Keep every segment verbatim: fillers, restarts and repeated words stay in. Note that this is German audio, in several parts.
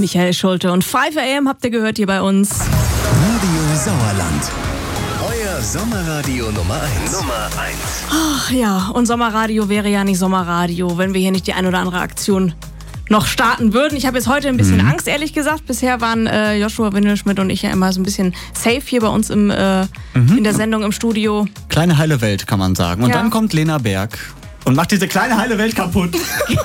Michael Schulte und five a m habt ihr gehört hier bei uns. Radio Sauerland. Euer Sommerradio Nummer eins. Nummer eins. Ach ja, und Sommerradio wäre ja nicht Sommerradio, wenn wir hier nicht die ein oder andere Aktion noch starten würden. Ich habe jetzt heute ein bisschen mhm. Angst, ehrlich gesagt. Bisher waren äh, Joshua Windelschmidt und ich ja immer so ein bisschen safe hier bei uns im, äh, mhm. in der Sendung im Studio. Kleine heile Welt, kann man sagen. Und Ja. dann kommt Lena Berg und macht diese kleine heile Welt kaputt.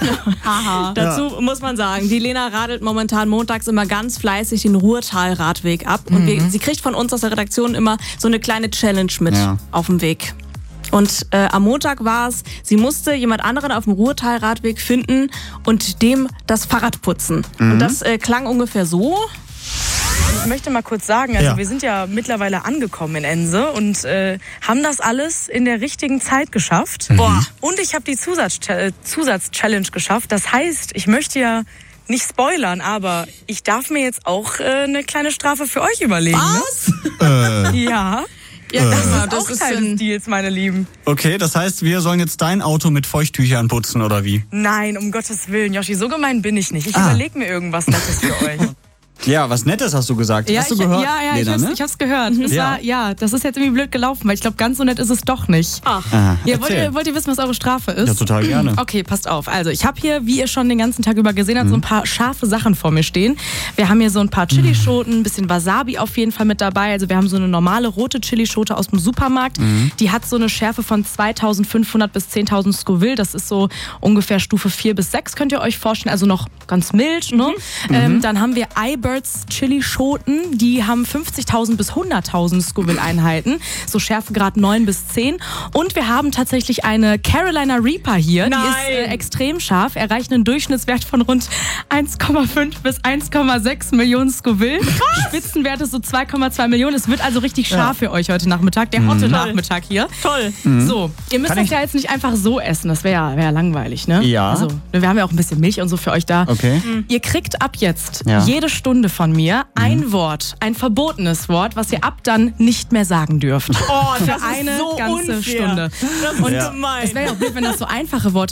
Haha. Dazu ja. muss man sagen, die Lena radelt momentan montags immer ganz fleißig den Ruhrtal-Radweg ab. Und Mhm. wir, sie kriegt von uns aus der Redaktion immer so eine kleine Challenge mit Ja. auf dem Weg. Und äh, am Montag war es, sie musste jemand anderen auf dem Ruhrtal-Radweg finden und dem das Fahrrad putzen. Mhm. Und das äh, klang ungefähr so. Ich möchte mal kurz sagen, also Ja. wir sind ja mittlerweile angekommen in Ense und äh, haben das alles in der richtigen Zeit geschafft. Mhm. Boah. Und ich habe die Zusatz- Zusatz-Challenge geschafft. Das heißt, ich möchte ja nicht spoilern, aber ich darf mir jetzt auch äh, eine kleine Strafe für euch überlegen. Was? Ne? Ja. Ja, das, Das war, ist das auch ist Teil ein des Deals, meine Lieben. Okay, das heißt, wir sollen jetzt dein Auto mit Feuchttüchern putzen, oder wie? Nein, um Gottes Willen, Joshi, so gemein bin ich nicht. Ich Ah. überlege mir irgendwas Nettes für euch. Ja, was Nettes hast du gesagt. Ja, hast du ich, gehört, ja, ja, Lena, ich, hab's, ne? ich hab's gehört. Das Ja. war, ja, das ist jetzt irgendwie blöd gelaufen, weil ich glaube, ganz so nett ist es doch nicht. Ach. Ah, Ja, wollt, erzähl. ihr, wollt ihr wissen, was eure Strafe ist? Ja, total gerne. Okay, passt auf. Also, ich habe hier, wie ihr schon den ganzen Tag über gesehen habt, Mhm. so ein paar scharfe Sachen vor mir stehen. Wir haben hier so ein paar Chilischoten, ein bisschen Wasabi auf jeden Fall mit dabei. Also, wir haben so eine normale rote Chilischote aus dem Supermarkt. Mhm. Die hat so eine Schärfe von zweitausendfünfhundert bis zehntausend Scoville. Das ist so ungefähr Stufe vier bis sechs, könnt ihr euch vorstellen. Also noch ganz mild. Ne? Ähm, dann haben wir iBirds Chilischoten. Die haben fünfzigtausend bis hunderttausend Scoville-Einheiten. So Schärfegrad neun bis zehn. Und wir haben tatsächlich eine Carolina Reaper hier. Nein. Die ist äh, extrem scharf. Erreicht einen Durchschnittswert von rund eins Komma fünf bis eins Komma sechs Millionen Scoville. Spitzenwert ist so zwei Komma zwei Millionen. Es wird also richtig scharf für euch heute Nachmittag. Der hotte Nachmittag hier. toll. So, ihr müsst Kann das ich- ja jetzt nicht einfach so essen. Das wäre ja, wär ja langweilig, ne? Ja. Also, wir haben ja auch ein bisschen Milch und so für euch da. Okay. Ihr kriegt ab jetzt Ja. jede Stunde von mir ein Wort, ein verbotenes Wort, was ihr ab dann nicht mehr sagen dürft. Oh, Für das eine ist so ganze unfair. Stunde. Das ist Und Ja. gemein. es wäre ja auch blöd, wenn das so einfache Worte